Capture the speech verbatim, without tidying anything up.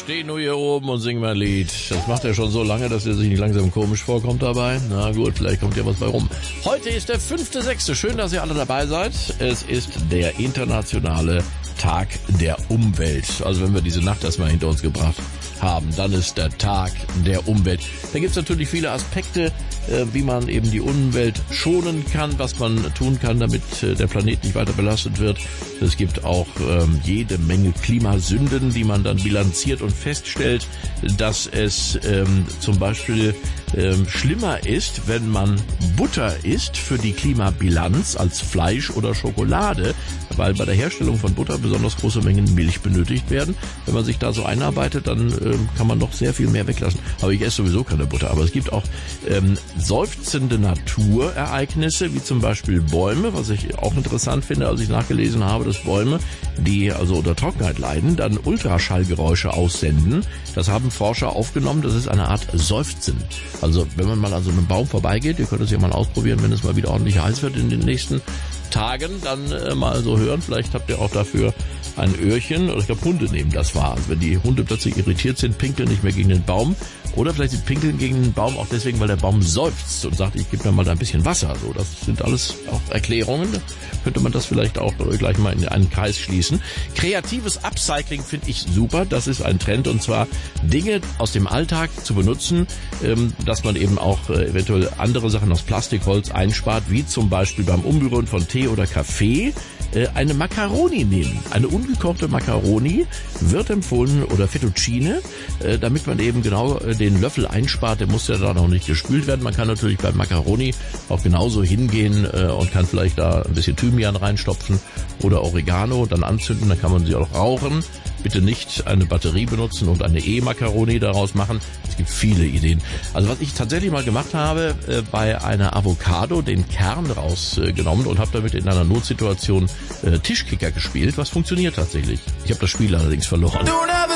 steh nur hier oben und sing mein Lied. Das macht er schon so lange, dass er sich nicht langsam komisch vorkommt dabei. Na gut, vielleicht kommt ja was bei rum. Heute ist der fünfte sechste Schön, dass ihr alle dabei seid. Es ist der internationale Tag der Umwelt. Also wenn wir diese Nacht erstmal hinter uns gebracht haben, dann ist der Tag der Umwelt. Da gibt es natürlich viele Aspekte, äh, wie man eben die Umwelt schonen kann, was man tun kann, damit äh, der Planet nicht weiter belastet wird. Es gibt auch ähm, jede Menge Klimasünden, die man dann bilanziert und feststellt, dass es ähm, zum Beispiel ähm, schlimmer ist, wenn man Butter isst für die Klimabilanz als Fleisch oder Schokolade, weil bei der Herstellung von Butter besonders große Mengen Milch benötigt werden. Wenn man sich da so einarbeitet, dann ähm, kann man noch sehr viel mehr weglassen. Aber ich esse sowieso keine Butter. Aber es gibt auch ähm, seufzende Naturereignisse, wie zum Beispiel Bäume, was ich auch interessant finde, als ich nachgelesen habe, dass Bäume, die also unter Trockenheit leiden, dann Ultraschallgeräusche aussenden. Das haben Forscher aufgenommen. Das ist eine Art Seufzen. Also wenn man mal an so einem Baum vorbeigeht, ihr könnt es ja mal ausprobieren, wenn es mal wieder ordentlich heiß wird in den nächsten Tagen, dann äh, mal so hören. Vielleicht habt ihr auch dafür ein Öhrchen. Oder ich glaube, Hunde nehmen das wahr. Also wenn die Hunde plötzlich irritiert sind, pinkeln nicht mehr gegen den Baum. Oder vielleicht sie pinkeln gegen den Baum auch deswegen, weil der Baum seufzt und sagt, ich gebe mir mal da ein bisschen Wasser. So, das sind alles auch Erklärungen. Da könnte man das vielleicht auch gleich mal in einen Kreis schließen. Kreatives Upcycling finde ich super. Das ist ein Trend, und zwar Dinge aus dem Alltag zu benutzen, ähm, dass man eben auch äh, eventuell andere Sachen aus Plastik, Holz einspart, wie zum Beispiel beim Umrühren von Tee oder Kaffee. Eine Macaroni nehmen. Eine ungekochte Macaroni wird empfohlen, oder Fettuccine, damit man eben genau den Löffel einspart. Der muss ja da noch nicht gespült werden. Man kann natürlich beim Macaroni auch genauso hingehen und kann vielleicht da ein bisschen Thymian reinstopfen oder Oregano, dann anzünden, dann kann man sie auch rauchen. Bitte nicht eine Batterie benutzen und eine E-Macaroni daraus machen. Es gibt viele Ideen. Also was ich tatsächlich mal gemacht habe, äh, bei einer Avocado den Kern rausgenommen äh, und habe damit in einer Notsituation äh, Tischkicker gespielt, was funktioniert tatsächlich. Ich habe das Spiel allerdings verloren. Don't ever